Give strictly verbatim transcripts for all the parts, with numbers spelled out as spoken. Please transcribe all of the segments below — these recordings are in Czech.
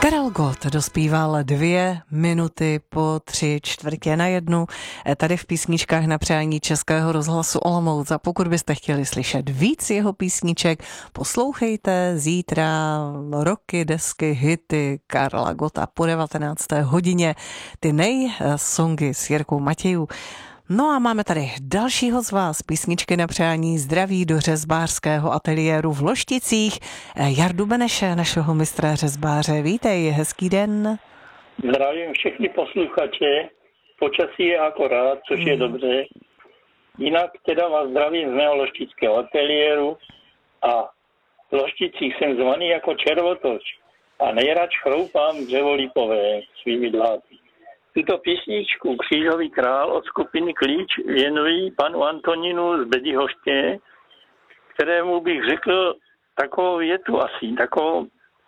Karel Gott dospíval dvě minuty po tři čtvrtě na jednu tady v písničkách na přání Českého rozhlasu Olomouc. A pokud byste chtěli slyšet víc jeho písniček, poslouchejte zítra roky, desky, hity Karla Gotta po devatenácté hodině, ty nej-songy s Jirkou Matějů. No a máme tady dalšího z vás, písničky na přání zdraví do řezbářského ateliéru v Lošticích. Jardu Beneše, našeho mistra řezbáře. Vítej, hezký den. Zdravím všechny posluchače. Počasí je akorát, což je hmm. dobře. Jinak teda vás zdravím z mého loštického ateliéru a v Lošticích jsem zvaný jako červotoč a nejradši chroupám dřevo lipové svými dláty. Tuto písničku Křížový král od skupiny Klíč věnují panu Antonínu z Bedihoště, kterému bych řekl takovou větu asi, takovou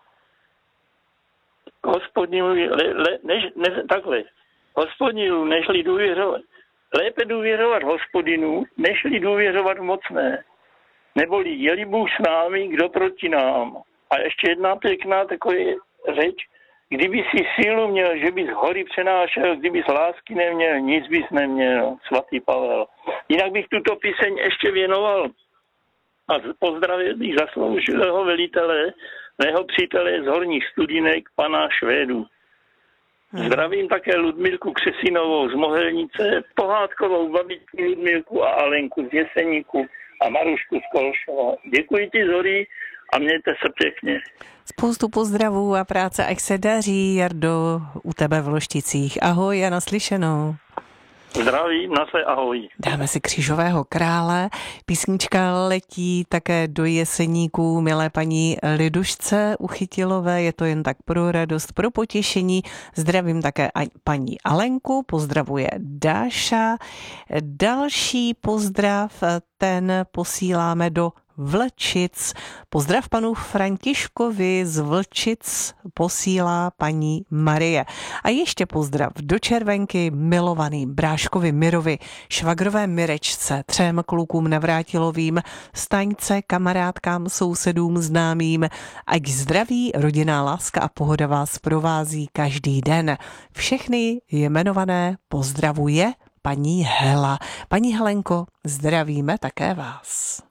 hospodinu, le, le, než, ne, takhle, hospodinu, nežli důvěřovat, lépe důvěřovat hospodinu, nežli důvěřovat mocné, neboli je-li Bůh s námi, kdo proti nám. A ještě jedna pěkná taková řeč, kdyby si sílu měl, že bys hory přenášel, kdybys lásky neměl, nic bys neměl, svatý Pavel. Jinak bych tuto píseň ještě věnoval a pozdravil bych zasloužilého velitele, mého přítele z Horních Studinek, pana Švédu. Zdravím také Ludmilku Křesinovou z Mohelnice, pohádkovou babičku Ludmilku a Alenku z Jeseníku a Marušku z Kolšova. Děkuji ti, Zori, a mějte se pěkně. Spoustu pozdravů a práce, ať se daří, Jardo, u tebe v Lošticích. Ahoj a naslyšenou. Zdravím, nase ahoj. Dáme si Křížového krále. Písnička letí také do Jeseníků milé paní Lidušce Uchytilové. Je to jen tak pro radost, pro potěšení. Zdravím také paní Alenku, pozdravuje Dáša. Další pozdrav, ten posíláme do Vlčic. Pozdrav panu Františkovi z Vlčic posílá paní Marie. A ještě pozdrav do Červenky milovaným Bráškovi Mirovi, švagrové Mirečce, třem klukům Navrátilovým, Staňce, kamarádkám, sousedům, známým. Ať zdraví, rodinná láska a pohoda vás provází každý den. Všechny jmenované pozdravuje paní Hela. Paní Helenko, zdravíme také vás.